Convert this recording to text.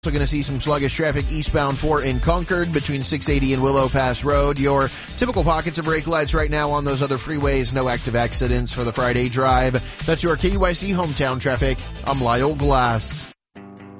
Also going to see some sluggish traffic eastbound 4 in Concord between 680 and Willow Pass Road. Your typical pockets of brake lights right now on those other freeways. No active accidents for the Friday drive. That's your KUIC hometown traffic. I'm Lyle Glass.